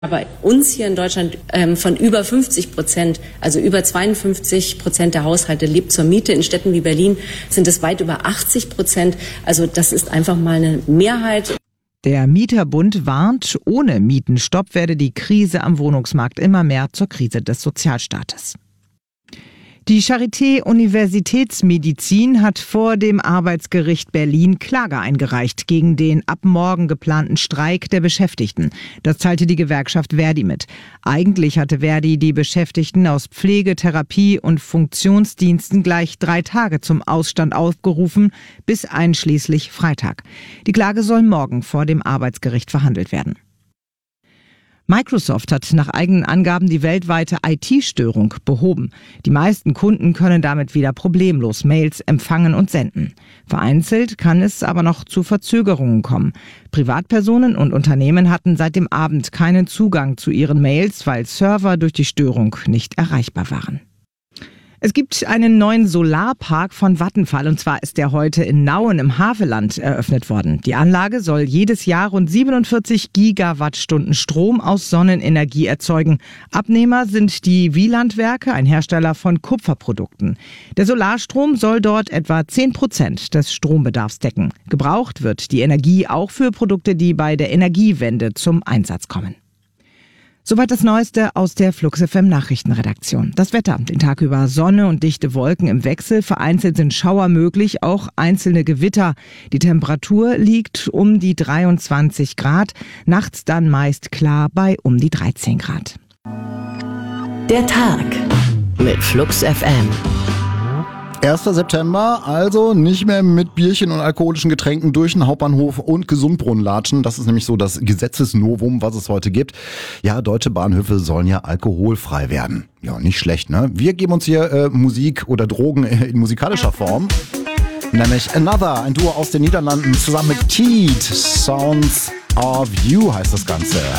Bei uns hier in Deutschland von über 50%, also über 52% der Haushalte lebt zur Miete. In Städten wie Berlin sind es weit über 80%. Also das ist einfach mal eine Mehrheit. Der Mieterbund warnt, ohne Mietenstopp werde die Krise am Wohnungsmarkt immer mehr zur Krise des Sozialstaates. Die Charité Universitätsmedizin hat vor dem Arbeitsgericht Berlin Klage eingereicht gegen den ab morgen geplanten Streik der Beschäftigten. Das teilte die Gewerkschaft Verdi mit. Eigentlich hatte Verdi die Beschäftigten aus Pflege, Therapie und Funktionsdiensten gleich 3 Tage zum Ausstand aufgerufen, bis einschließlich Freitag. Die Klage soll morgen vor dem Arbeitsgericht verhandelt werden. Microsoft hat nach eigenen Angaben die weltweite IT-Störung behoben. Die meisten Kunden können damit wieder problemlos Mails empfangen und senden. Vereinzelt kann es aber noch zu Verzögerungen kommen. Privatpersonen und Unternehmen hatten seit dem Abend keinen Zugang zu ihren Mails, weil Server durch die Störung nicht erreichbar waren. Es gibt einen neuen Solarpark von Vattenfall, und zwar ist der heute in Nauen im Havelland eröffnet worden. Die Anlage soll jedes Jahr rund 47 Gigawattstunden Strom aus Sonnenenergie erzeugen. Abnehmer sind die Wielandwerke, ein Hersteller von Kupferprodukten. Der Solarstrom soll dort etwa 10% des Strombedarfs decken. Gebraucht wird die Energie auch für Produkte, die bei der Energiewende zum Einsatz kommen. Soweit das Neueste aus der Flux FM Nachrichtenredaktion. Das Wetter: den Tag über Sonne und dichte Wolken im Wechsel. Vereinzelt sind Schauer möglich, auch einzelne Gewitter. Die Temperatur liegt um die 23 Grad. Nachts dann meist klar bei um die 13 Grad. Der Tag mit Flux FM. 1. September, also nicht mehr mit Bierchen und alkoholischen Getränken durch den Hauptbahnhof und Gesundbrunnen latschen. Das ist nämlich so das Gesetzesnovum, was es heute gibt. Ja, deutsche Bahnhöfe sollen ja alkoholfrei werden. Ja, nicht schlecht, ne? Wir geben uns hier Musik oder Drogen in musikalischer Form. Nämlich Another, ein Duo aus den Niederlanden, zusammen mit Teed. Sounds of You heißt das Ganze.